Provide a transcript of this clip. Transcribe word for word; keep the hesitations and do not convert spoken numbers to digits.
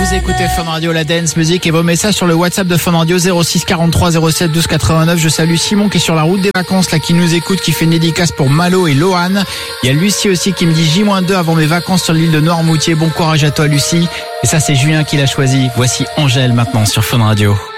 Vous écoutez Fun Radio, la dance music et vos messages sur le WhatsApp de Fun Radio zéro six quarante-trois zéro sept douze quatre-vingt-neuf. Je salue Simon qui est sur la route des vacances là, qui nous écoute, qui fait une dédicace pour Malo et Lohan. Il y a Lucie aussi qui me dit J moins deux avant mes vacances sur l'île de Noirmoutier. Bon courage à toi Lucie. Et ça c'est Julien qui l'a choisi. Voici Angèle maintenant sur Fun Radio.